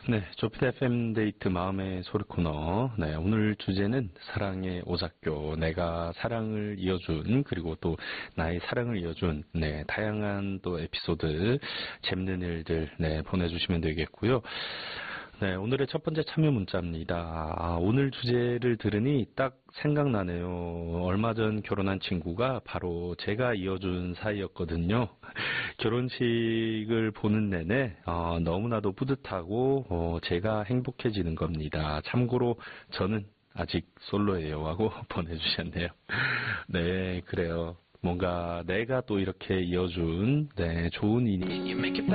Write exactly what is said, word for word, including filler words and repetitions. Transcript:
네, 조피디 에프엠 데이트 마음의 소리 코너. 네, 오늘 주제는 사랑의 오작교. 내가 사랑을 이어준, 그리고 또 나의 사랑을 이어준, 네, 다양한 또 에피소드, 재밌는 일들, 네, 보내주시면 되겠고요. 네, 오늘의 첫 번째 참여 문자입니다. 아, 오늘 주제를 들으니 딱 생각나네요. 얼마 전 결혼한 친구가 바로 제가 이어준 사이였거든요. 결혼식을 보는 내내 어, 너무나도 뿌듯하고 어, 제가 행복해지는 겁니다. 참고로 저는 아직 솔로예요 하고 보내주셨네요. 네, 그래요. 뭔가 내가 또 이렇게 이어준 네, 좋은 인연